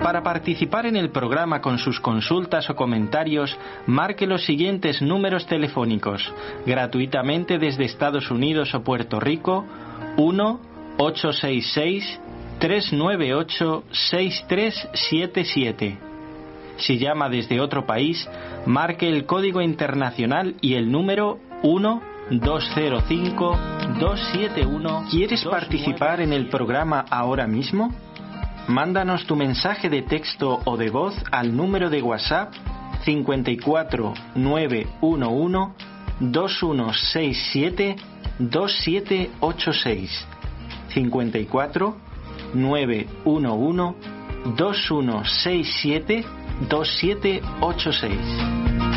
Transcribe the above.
Para participar en el programa con sus consultas o comentarios, marque los siguientes números telefónicos, gratuitamente desde Estados Unidos o Puerto Rico: 1-866-398-6377. Si llama desde otro país, marque el código internacional y el número 1-205-271. ¿Quieres participar en el programa ahora mismo? Mándanos tu mensaje de texto o de voz al número de WhatsApp 54 911 2167 2786. 54 911 2167 2786.